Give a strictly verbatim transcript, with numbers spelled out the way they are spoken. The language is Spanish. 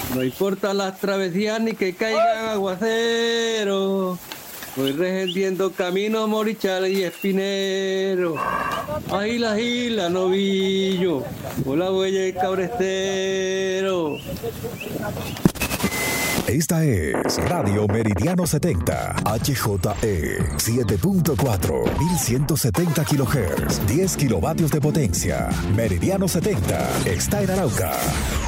No importa las travesías ni que caigan aguaceros. Voy regendiendo camino, morichal y espinero. Ágila, ágila, novillo, con la huella y cabrestero. Esta es Radio Meridiano setenta, H J E siete punto cuatro, mil ciento setenta kilohertz, diez kilovatios de potencia. Meridiano setenta está en Arauca.